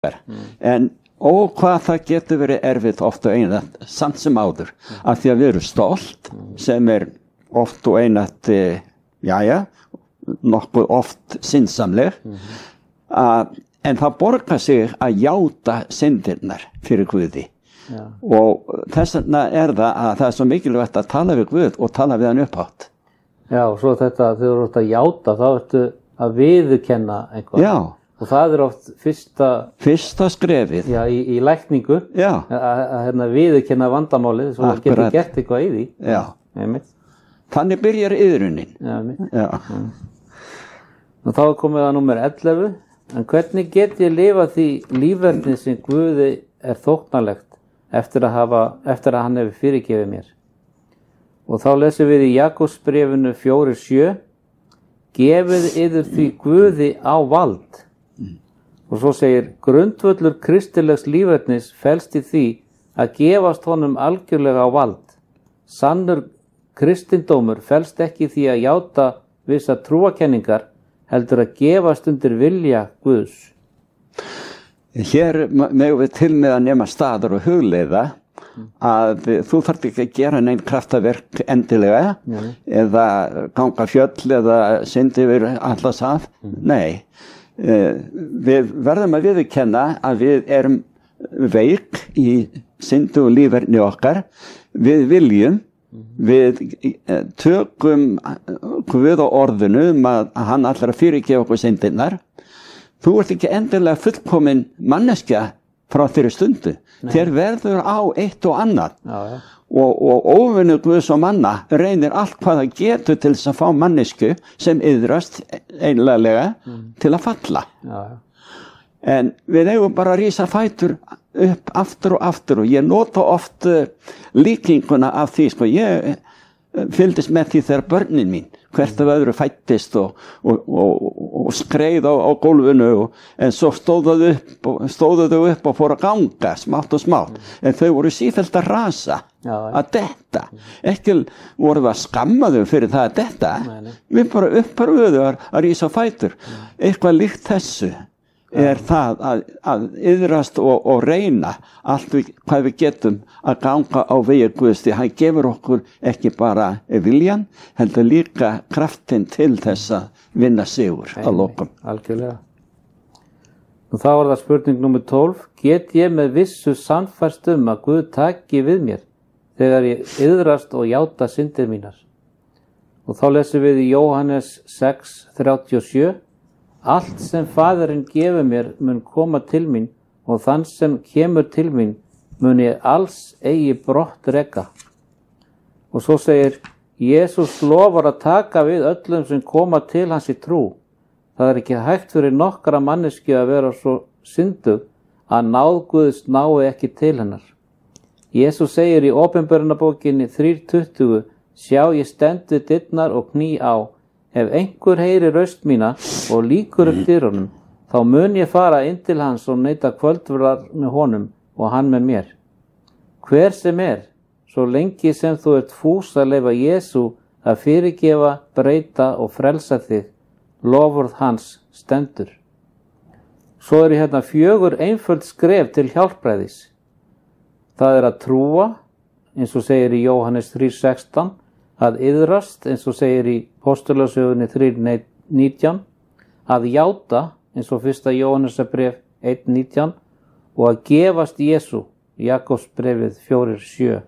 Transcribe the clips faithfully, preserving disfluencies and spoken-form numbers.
okkar. Mm. En ó hvað það getur verið erfitt oft og einat, samt sem áður, mm. af því að við erum stolt, mm. sem er oft og einat, e, jæja, nokkuð oft sinnsamleg, mm. að, en það borgar sig að játa syndirnar fyrir Guði. Ja. Og þess vegna er það að það er svo mikilvægt að tala við Guð og tala við hann upphátt. Já, og svo þetta, þegar þú ert að játa, þá ertu að viðurkenna eitthvað. Já. Og það er oft fyrsta... Fyrsta skrefið. Já, í, í lækningu. Já. Að, að hérna, viðurkenna vandamálið, svo það getur gert eitthvað í því. Já. Einmitt. Þannig byrjar iðrunin. Já, einmitt. Já. Og þá er komið að númer ellefu. En hvernig get ég lifað því lífverðni sem Guði er þóknanlegt eftir að, hafa, eftir að hann hefur fyrirgefið mér? Og þá lesum við í Jakobsbréfinu fjórir sjö, gefið yður því Guði á vald. Mm. Og svo segir, grundvöllur kristilegs lífverðnis felst í því að gefast honum algjörlega á vald. Sannur kristindómur felst ekki í því að játa vissa trúakenningar, heldur að gefast undir vilja Guðs. Hér megum við til með að nema staðar og hugleiða að þú þarft ekki að gera neinn kraftaverk endilega, mm. eða ganga fjöll eða syndi yfir allas af. Mm. Nei, við verðum að viðurkenna að við erum veik í syndu og lífverðni okkar. Við viljum, við tökum Guð á orðinu um að hann ætlar að fyrirgefa okkur syndirnar. Þú ert ekki endilega fullkomin manneskja frá þeirri stundu. Nei. Þér verður á eitt og annað. Já, já. Og, og óvinnu Guðs og manna reynir allt hvað það getur til þess að fá mannesku sem yðrast einlega mm. til að falla. Já, já. En við eigum bara að rísa fætur upp aftur og aftur, og ég nota oft uh, líkinguna af því, sko, ég uh, fylgdist með því þegar börnin mín hvert af öðru fættist og, og, og, og skreið á, á gólfinu, og, en svo stóðu upp, stóðu þau upp og fóru að ganga smátt og smátt, mm. en þau voru sífellt að rasa, já, að detta. Mm. Ekki voru við að skamma þau fyrir það að detta, nei, nei. Við bara upparöðu að, að rísa fætur. Mm. Eitthvað líkt þessu er það að, að iðrast og, og reyna allt við, hvað við getum að ganga á vegi Guðs, því hann gefur okkur ekki bara viljan, heldur líka kraftin til þess að vinna sigur að lokum. Algjörlega. Og þá er það spurning númer tólf. Get ég með vissu sannfærst um að Guð taki við mér þegar ég iðrast og játa syndir mínar? Og þá lesum við í Jóhannes sex þrjátíu og sjö. Allt sem Faðirinn gefur mér mun koma til mín, og þann sem kemur til mín mun ég alls eigi brott reka. Og svo segir, Jesús lofar að taka við öllum sem koma til hans í trú. Það er ekki hægt fyrir nokkra manneski að vera svo syndug að náð Guðs nái ekki til hennar. Jesús segir í Opinberunarbókinni þrjú tuttugu, sjá ég stend við dyrnar og kný á. Ef einhver heyri raust mína og líkur upp dyrunum, þá mun ég fara inn til hans og neita kvöldverðar með honum og hann með mér. Hver sem er, svo lengi sem þú ert fús að leyfa Jesú að fyrirgefa, breyta og frelsa þig, lofurð hans stendur. Svo er hérna fjögur einföld skref til hjálpræðis. Það er að trúa, eins og segir í Jóhannes þrjú sextán, að iðrast, eins og segir í Postulasögunni þrjú nítján, að játa, eins og fyrsta Jóhannesarbréf eitt nítján, og að gefast Jesú, Jakobsbréfið fjórir sjö.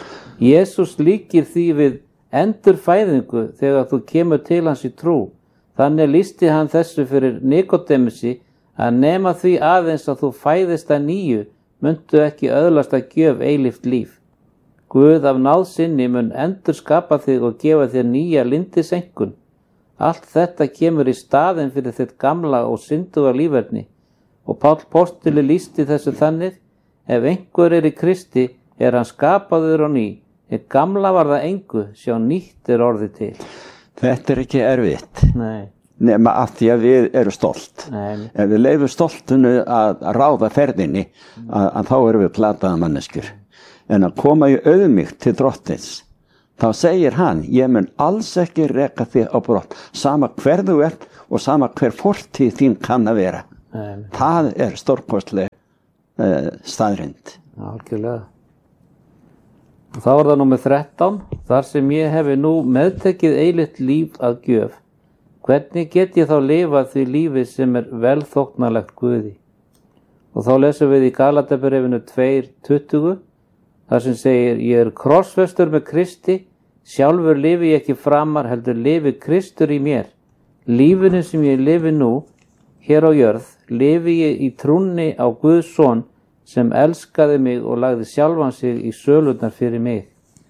Jesús líkir því við endurfæðingu þegar þú kemur til hans í trú. Þannig lýsti hann þessu fyrir Nikodemesi að nema því aðeins að þú fæðist að nýju, muntu ekki öðlast að gjöf eilíft líf. Guð af náð sinni mun endur skapa þig og gefa þér nýja lindisenkun. Allt þetta kemur í staðinn fyrir þitt gamla og synduga líferni. Og Páll postuli lýsti þessu þannig, ef einhver er í Kristi, er hann skapaður á ný. Eitt gamla var það engu, sjá nýtt er orðið til. Þetta er ekki erfitt. Nei. Nema að því að við erum stolt. Nei. Ef við leifum stoltinu að ráða ferðinni, að, að þá erum við plataða manneskjur. En að koma í auðmýkt til drottins, þá segir hann, ég mun alls ekki reka þig á brott, sama hver þú ert og sama hver fortíð þín kann að vera. Nei. Það er stórkostleg uh, staðrind. Algjörlega. Og þá er það númer þrettán, þar sem ég hefi nú meðtekið eilíft líf að gjöf. Hvernig get ég þá lifað því lífi sem er velþóknarlegt Guði? Og þá lesum við í Galatabréfinu tvö tuttugu, þar sem segir, ég er krossfestur með Kristi, sjálfur lifi ég ekki framar, heldur lifi Kristur í mér. Lífinu sem ég lifi nú, hér á jörð, lifi ég í trúnni á Guðs son, sem elskaði mig og lagði sjálfan sig í sölurnar fyrir mig.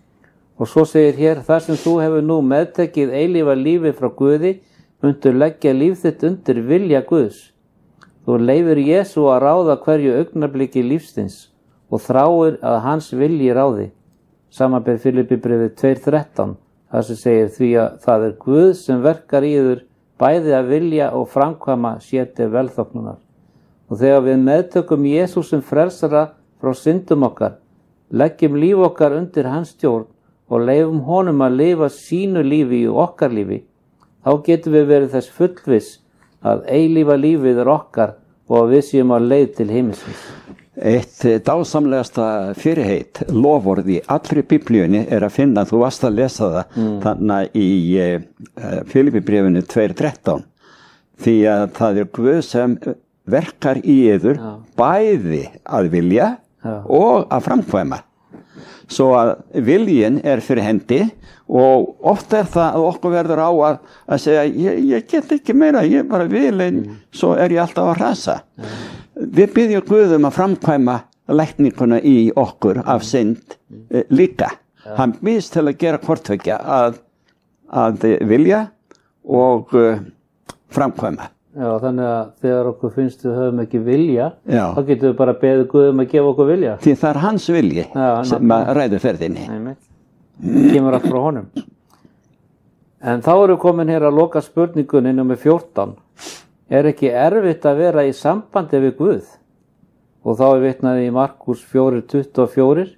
Og svo segir hér, þar sem þú hefur nú meðtekið eilífa lífi frá Guði, mundu leggja líf þitt undir vilja Guðs. Þú leifir Jesú að ráða hverju augnabliki lífsins og þráir að hans vilji ráði. Samanber Filippíbréfið tvö þrettán, þar sem segir því að það er Guð sem verkar í yður bæði að vilja og framkvæma sér til velþóknunar. Og þegar við meðtökum Jesú sem frelsara frá syndum okkar, leggjum líf okkar undir hans stjórn og leifum honum að lifa sínu lífi í okkar lífi, þá getum við verið þess fullviss að eilífa lífið er okkar og að við séum á leið til himins. Eitt dásamlegasta fyrirheit, loforð í allri biblíunni er að finna, þú varst að lesa það mm. þannig í uh, Filippíbréfinu tvö þrettán, því að það er Guð sem verkar í yður ja. bæði að vilja ja. og að framkvæma. Svo að viljin er fyrir hendi og oft er það að okkur verður á að, að segja ég, ég get ekki meira, ég bara vil en mm. svo er ég alltaf að rasa. Ja. Við byggjum Guðum að framkvæma lækninguna í okkur af synd mm. líka. Ja. Hann býðst til að gera hvortvekja að, að vilja og uh, framkvæma. Já, þannig að þegar okkur finnst við höfum ekki vilja, Já. þá getum við bara beðið Guðum að gefa okkur vilja. Því það er hans vilji Já, sem að ræður ferðinni. Það kemur allt frá honum. En þá erum við komin hér að loka spurningunni númer fjórtán. Er ekki erfitt að vera í sambandi við Guð? Og þá er vitnað í Markús fjögur tuttugu og fjögur.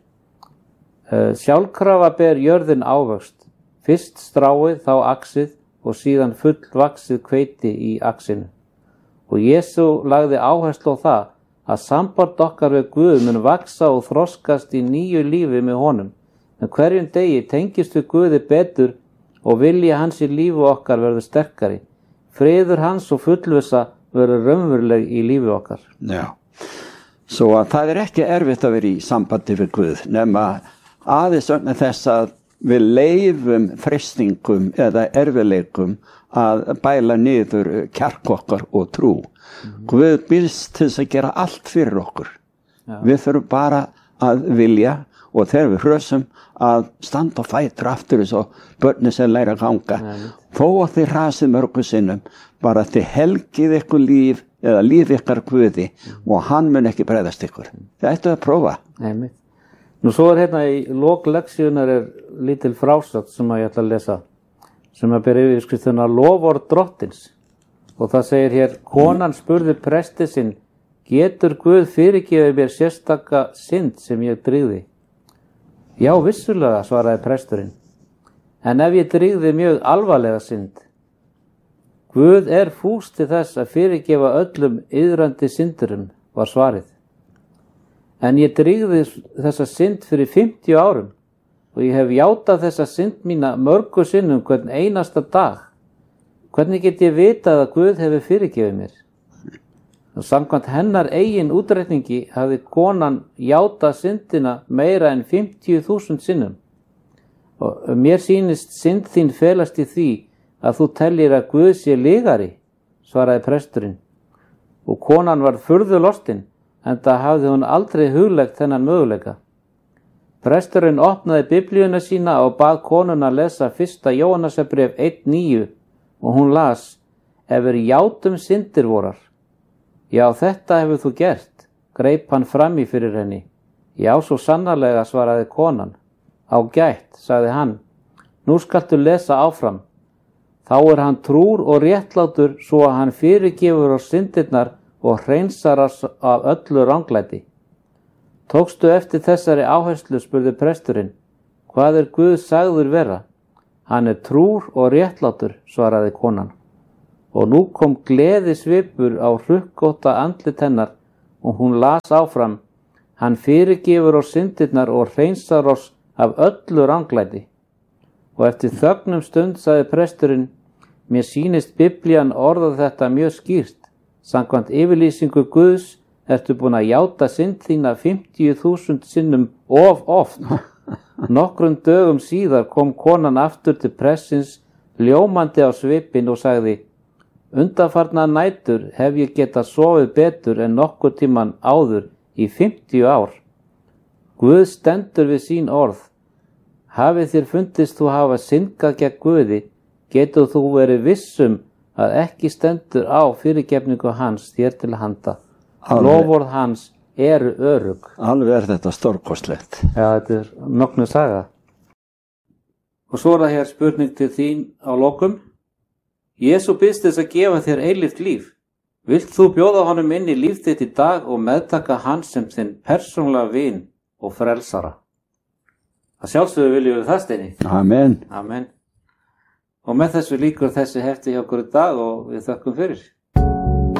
Sjálfkrafa ber jörðin ávöxt. Fyrst stráið, þá axið, og síðan fullvaxið hveiti í axinu. Og Jesú lagði áherslu á það að samband okkar við Guð mun vaksa og þroskast í nýju lífi með honum. En hverjum degi tengist við Guði betur og vilji hans í lífi okkar verður sterkari. Friður hans og fullvissa verður raunveruleg í lífi okkar. Já, svo að það er ekki erfitt að vera í sambandi við Guð, nema aðeins vegna þess að við leifum freistingum eða erfileikum að bæla niður kjark okkar og trú. Mm-hmm. Guð býðst til þess að gera allt fyrir okkur. Ja. Við þurfum bara að vilja og þegar við hrösum að standa og fætur aftur eins og börni sem læra að ganga. Ja. Þó að þið rasið mörgu sinnum, bara þið helgið ykkur líf eða líf ykkar Guði mm. og hann mun ekki bregðast ykkur. Það ættu að prófa. Nei, Nú svo er hérna í lok leksíunar er lítil frásögn sem að ég ætla að lesa, sem að ber yfirskriftina Loforð drottins. Og það segir hér, konan spurði presti sinn, getur Guð fyrirgefið mér sérstaka synd sem ég drýgði? Já, vissulega, svaraði presturinn. En ef ég drýgði mjög alvarlega synd? Guð er fús til þess að fyrirgefa öllum iðrandi syndurum, var svarið. En ég drýgði þessa synd fyrir fimmtíu árum og ég hef játað þessa synd mína mörgu sinnum hvern einasta dag. Hvernig get ég vitað að Guð hefur fyrirgefið mér? Og samkvæmt hennar eigin útreikningi hafði konan játað syndina meira en fimmtíu þúsund sinnum. Og mér sýnist synd þín felast í því að þú tellir að Guð sé lygari, svaraði presturinn. Og konan var furðu lostin. En það hafði hún aldrei hugleitt þennan möguleika. Presturinn opnaði biblíuna sína og bað konuna að lesa fyrsta Jóhannesarbréf eitt níu og hún las, ef er játum syndir vorar. Já, þetta hefur þú gert, greip hann fram í fyrir henni. Já, svo sannarlega, svaraði konan. Á gætt, sagði hann, nú skaltu lesa áfram. Þá er hann trúr og réttlátur svo að hann fyrirgefur á syndirnar og hreinsar af öllu ranglæti. Tókstu eftir þessari áherslu, spurði presturinn. Hvað er Guð sagður vera? Hann er trúr og réttlátur, svaraði konan. Og nú kom gleði svipur á hrukkótta andlit hennar og hún las áfram: Hann fyrirgefur oss syndirnar og hreinsar oss af öllu ranglæti. Og eftir þögnum stund sagði presturinn: Mér sýnist Biblían orða þetta mjög skýrt. Samkvæmt yfirlýsingu Guðs ertu búin að játa synd þína fimmtíu þúsund sinnum of oft. Nokkrum dögum síðar kom konan aftur til prestsins ljómandi á svipinn og sagði: Undanfarna nætur hef ég getað sofið betur en nokkur tíman áður í fimmtíu ár. Guð stendur við sín orð. Hafið þér fundist þú hafa syndgað gegn Guði, getur þú verið vissum að ekki stendur á fyrirgefningu hans þér til handa. Loforð hans eru örugg. Alveg er þetta stórkostlegt. Já, þetta er mögnuð saga. Og svo er það hér spurning til þín á lokum. Jesú biðst þess að gefa þér eilíft líf. Vilt þú bjóða honum inn í líf þitt í dag og meðtaka hans sem þinn persónulega vin og frelsara? Að sjálfsögðu viljum við það, Steini. Amen. Amen. Og með þessu lýkur þessi hefti hjá okkur í dag og við þökkum fyrir.